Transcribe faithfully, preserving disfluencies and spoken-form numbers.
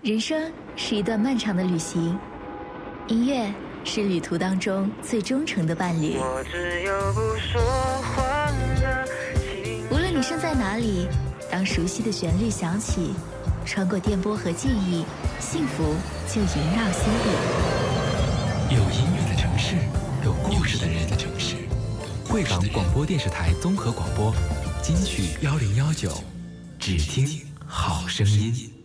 人生是一段漫长的旅行，音乐是旅途当中最忠诚的伴侣。 我只有不说谎的情。 无论你身在哪里，当熟悉的旋律响起，穿过电波和记忆，幸福就萦绕心底。 有音乐的城市，有故事的人的城市。汇港广播电视台综合广播，金曲幺零幺九，只听好声音。